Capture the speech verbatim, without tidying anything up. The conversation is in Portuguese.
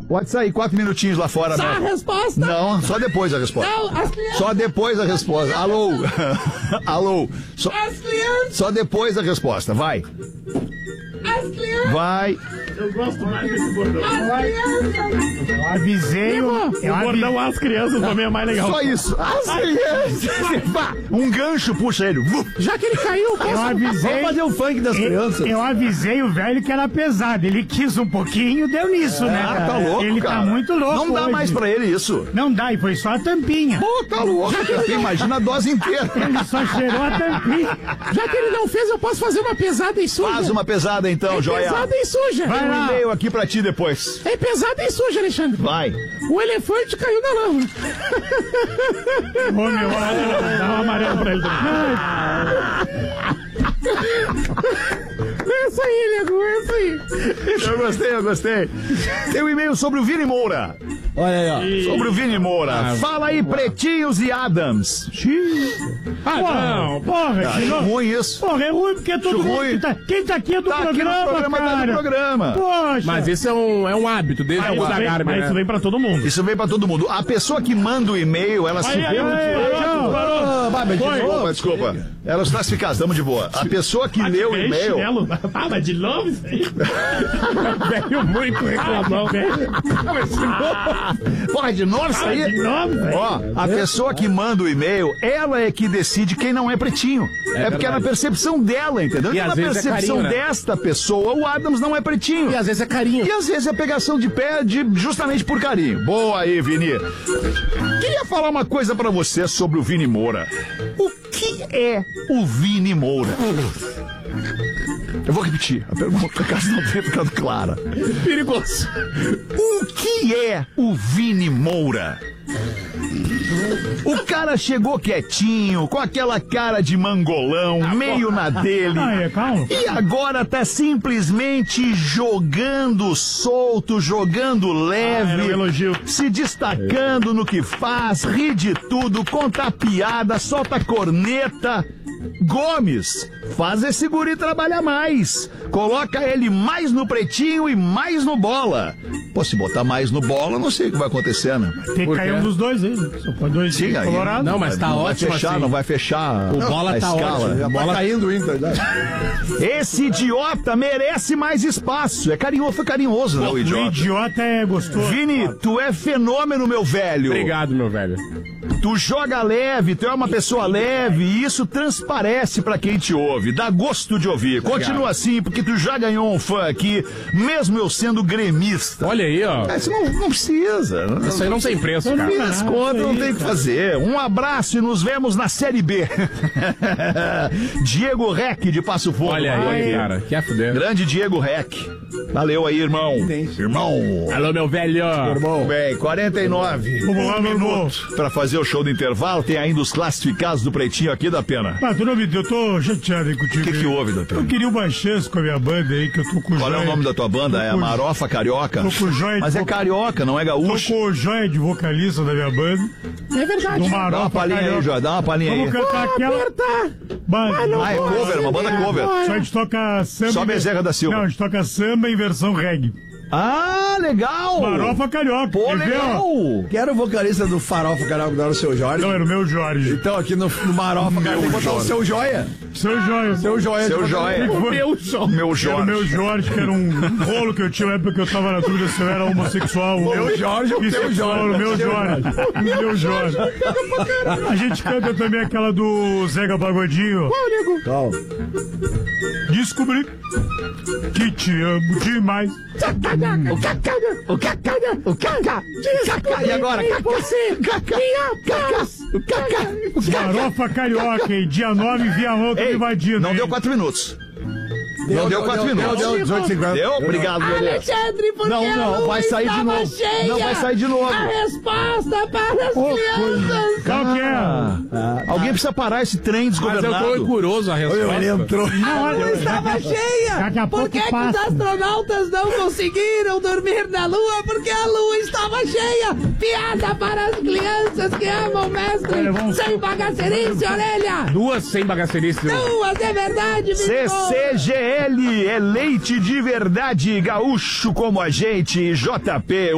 Pode sair quatro minutinhos lá fora. Só né? a resposta? Não, só depois a resposta. Não, as crianças... Só depois a resposta. Alô? Alô? Só... As crianças... Só depois a resposta, vai. As crianças... Vai. Eu gosto mais desse bordão. As crianças... Eu avisei o... O bordão às crianças também é mais legal. Só isso. As crianças. Vá, um gancho puxa ele. Já que ele caiu, Eu avisei... Vamos fazer o funk das eu, crianças. eu avisei o velho que era pesado. Ele quis um pouquinho, deu nisso, né? Ah, tá louco, Ele cara. tá muito louco Não dá hoje. mais pra ele isso. Não dá, e foi só a tampinha. Pô, tá louco. Imagina a dose inteira. Ele só cheirou a tampinha. Já que ele não fez, eu posso fazer uma pesada e suja. Faz uma pesada então, é joia. pesada e suja. Vai Tem um lá. e-mail aqui pra ti depois. É pesada e suja, Alexandre. Vai. O elefante caiu na lama. Ô, meu, Dá um amarelo pra ele também. É isso aí, nego, é isso aí. Eu gostei, eu gostei. Tem um e-mail sobre o Vini Moura. Olha aí, ó. Sobre o Vini Moura. Fala aí, Pretinhos e Adams. Ah, não, porra, Ah, de é novo. ruim isso. Porra, é ruim porque todo Acho mundo ruim. que tá... Quem tá aqui é do Tá aqui programa, no programa, cara. tá no programa. Poxa. Mas esse é um, é um hábito desde Mas o isso da vem, Garmin, mas né? isso vem pra todo mundo. Isso vem pra todo mundo. A pessoa que manda o e-mail, ela se Aí, aí, vê... aí, parou, parou. Ah, vai, mas de Foi. novo. Desculpa, desculpa. Elas classificadas, estamos de boa. A pessoa que leu o Veio e-mail... chinelo. Ah, mas de novo isso aí? Veio muito reclamão. Porra, de novo isso aí? De novo, velho. Ó, a pessoa que manda o e-mail, ela é que decide quem não é pretinho. É, é porque é na percepção dela, entendeu? E E às na vezes é percepção carinho, né? desta pessoa, o Adams não é pretinho. E às vezes é carinho. E às vezes é pegação de pé de, justamente por carinho. Boa aí, Vini. Queria falar uma coisa pra você sobre o Vini Moura. O que é o Vini Moura? Eu vou repetir a pergunta, caso não tenha ficado clara. Perigoso. O que é o Vini Moura? O cara chegou quietinho, com aquela cara de mangolão, meio na dele. Aí, calma. E agora tá simplesmente jogando solto, jogando leve, Ah, era um elogio. se destacando no que faz, ri de tudo, conta piada, solta corneta. Gomes, faz esse guri trabalhar mais. Coloca ele mais no pretinho e mais no bola. Pô, se botar mais no bola, não sei o que vai acontecer, né? Tem que Por cair quê? um dos dois aí. Só pode dois Sim, aí- colorado. Não, mas tá não vai ótimo fechar, assim. não vai fechar O bola a tá escala. ótimo. Já Bola- tá caindo o Inter. já. Esse idiota merece mais espaço. É carinhoso, foi carinhoso, né, o O idiota? idiota é gostoso. Vini, tu é fenômeno, meu velho. Obrigado, meu velho. Tu joga leve, tu é uma pessoa leve e isso transparece pra quem te ouve. Dá gosto de ouvir. Continua assim, porque tu já ganhou um fã aqui, mesmo eu sendo gremista. Olha aí, ó. É, isso não, não precisa. Isso aí não tem preço, No cara. fim das contas, não tem o que fazer. Um abraço e nos vemos na Série B. Diego Rec de Passo Fundo. Olha mandou aí, aqui. cara. Que a fuder. Grande Diego Rec. Valeu aí, irmão. Irmão. Alô, meu velho. Muito bem, quarenta e nove. Vamos lá, meu irmão. Pra fazer o show do intervalo, tem ainda os classificados do Pretinho aqui da Pena. Ah, tu não me deu, eu tô chateado aí O contigo. que que aí. houve, da Pena? Eu queria uma chance com a minha banda aí, que eu tô com o Qual é o Joia- nome da tua banda? É a com- Marofa Carioca? Tô com o Joia de Mas é vocal- carioca, não é Tô gaúcho. com o Joia de vocalista da minha banda. É verdade. Do Dá uma Marofa palhinha aí, Carioca. Joia, dá uma palhinha aí. Vamos cantar aquela... Aperta. Banda. Ah, é cover, uma banda cover. Só a gente toca samba... Só em- Bezerra da Silva. Não, a gente toca samba em versão reggae. Ah, legal! Marofa Carioca. Pô, quer ver, legal! ó? Que era o vocalista do Farofa Carioca, não era o Seu Jorge? Não, era o meu Jorge. Então aqui no, no Marofa, cara, tem que botar o Seu Joia. Seu Joia. Seu Joia. Seu de Joia. Foi- Meu Jorge. Meu Era o Jorge. meu Jorge, que era um rolo que eu tinha na época que eu tava na dúvida se eu era homossexual. O meu Jorge ou o teu bissexual, Jorge? O meu Seu Jorge. O meu Jorge. A gente canta também aquela do Zeca Pagodinho. Calma. Descobri que te amo demais. O cacaga, o cacaga, o caca. E agora? Descobri você me apaz. O caca. Farofa Carioca, hein? Dia nove, Viamão, tô Ei, invadindo. não hein? deu quatro minutos. Não deu quatro minutos. Deu, deu, dezoito e cinquenta. Deu? Obrigado, meu Deus. Alexandre, porque Não, a não, lua vai sair de estava novo. cheia. Não, vai sair de novo. A resposta para as crianças. Qual que é? Ah, alguém precisa parar esse trem Mas eu desgovernado. tô curioso a resposta. Ele entrou. A lua estava Daqui cheia. a pouco Por que, que os passa. astronautas não conseguiram dormir na lua? Porque a lua estava cheia. Piada para as crianças que amam o mestre. Olha, vamos- Sem bagacerice, orelha. Duas sem bagacerice. Duas, é verdade, C C G L é leite de verdade, gaúcho como a gente, J P.